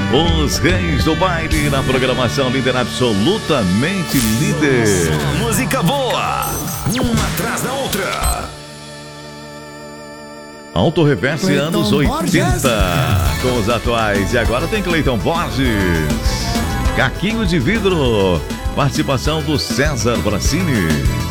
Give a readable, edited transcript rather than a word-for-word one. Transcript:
Os Reis do Baile na programação líder, absolutamente líder. Só música boa, uma atrás da outra. Auto Reverse Cleiton anos 80 Borges. com os atuais. E agora tem Cleiton Borges. Caquinho de vidro. Participação do César Bracini.